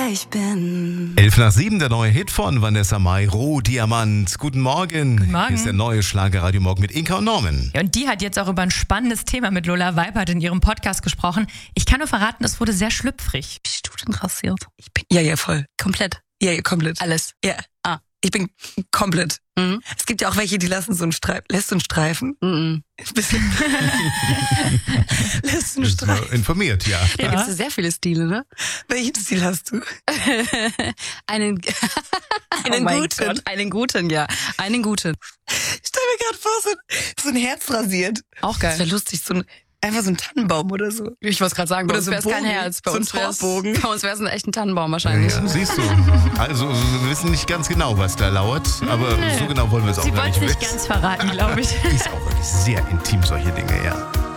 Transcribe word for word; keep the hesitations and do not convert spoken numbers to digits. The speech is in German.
ich bin. Elf nach sieben, der neue Hit von Vanessa Mai, Rohdiamant. Guten Morgen. Guten Morgen. Hier ist der neue Schlager-Radio Morgen mit Inka und Norman. Ja, und die hat jetzt auch über ein spannendes Thema mit Lola Weipert in ihrem Podcast gesprochen. Ich kann nur verraten, es wurde sehr schlüpfrig. Bist du denn rasiert? Ich bin, ja, ja, voll. Komplett. Ja, ja, komplett. Alles. Ja. Ah. Ich bin komplett. Mhm. Es gibt ja auch welche, die lassen so einen Streifen, lässt so einen Streifen. Mhm. Ein bisschen. lässt einen Bist du Streifen. informiert, ja. Da gibt es sehr viele Stile, ne? Welchen Stil hast du? einen einen Oh mein guten. Gott. Einen guten, ja. Einen guten. Ich stell mir gerade vor, so ein, so ein Herz rasiert. Auch Das wäre geil. lustig, so ein, einfach so ein Tannenbaum oder so. Ich wollte gerade sagen, bei Oder uns so ein wäre es kein Bogen. Herz. Bei So ein uns wär's- Torbogen. Bei uns wäre es ein echter Tannenbaum wahrscheinlich. Ja, siehst du. Also, wir wissen nicht ganz genau, was da lauert, aber so genau wollen wir es auch Sie gar wollte nicht es nicht wissen. ganz verraten, glaube ich. Ist auch wirklich sehr intim, solche Dinge, ja.